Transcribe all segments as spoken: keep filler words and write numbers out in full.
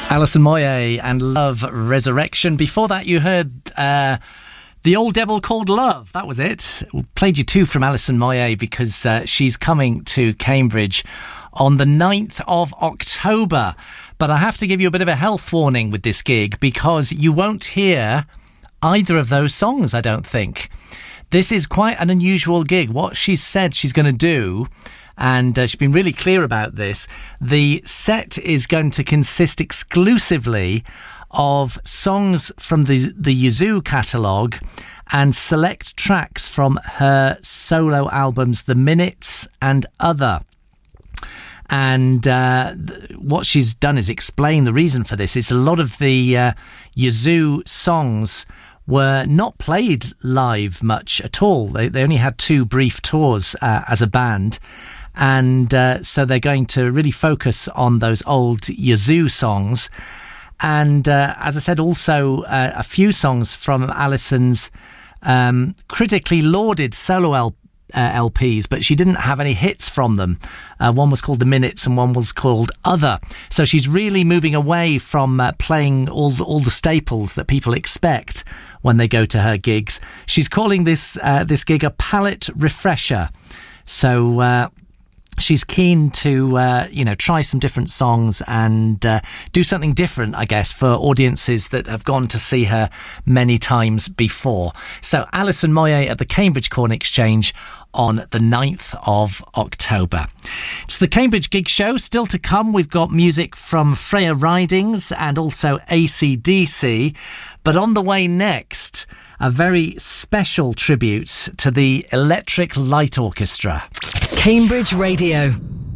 Alison Moyet and Love Resurrection. Before that, you heard uh, The Old Devil Called Love. That was it. We played you two from Alison Moyet because uh, she's coming to Cambridge on the ninth of October. But I have to give you a bit of a health warning with this gig because you won't hear either of those songs, I don't think. This is quite an unusual gig. What she's said she's going to do, and uh, she's been really clear about this, the set is going to consist exclusively of songs from the, the Yazoo catalogue and select tracks from her solo albums, The Minutes and Other. And uh, th- what she's done is explain the reason for this. It's a lot of the uh, Yazoo songs were not played live much at all. They, they only had two brief tours uh, as a band. And uh, so they're going to really focus on those old Yazoo songs. And uh, as I said, also uh, a few songs from Alison's um, critically lauded solo L P. Uh, L Ps, but she didn't have any hits from them. Uh, one was called The Minutes and one was called Other. So she's really moving away from uh, playing all the, all the staples that people expect when they go to her gigs. She's calling this uh, this gig a palate refresher. So uh, she's keen to uh, you know try some different songs and uh, do something different, I guess, for audiences that have gone to see her many times before. So Alison Moyet at the Cambridge Corn Exchange on the ninth of October. It's the Cambridge Gig Show. Still to come, we've got music from Freya Ridings and also A C D C. But on the way next, a very special tribute to the Electric Light Orchestra. Cambridge Radio.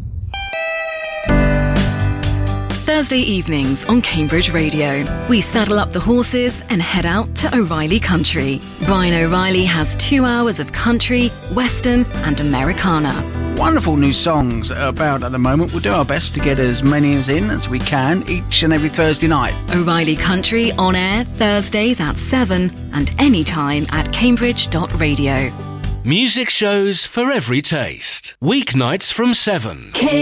Thursday evenings on Cambridge Radio, we saddle up the horses and head out to O'Reilly Country. Brian O'Reilly has two hours of country, western and Americana. Wonderful new songs about at the moment. We'll do our best to get as many as in as we can each and every Thursday night. O'Reilly Country on air Thursdays at seven and anytime at cambridge dot radio. Music shows for every taste. Weeknights from seven.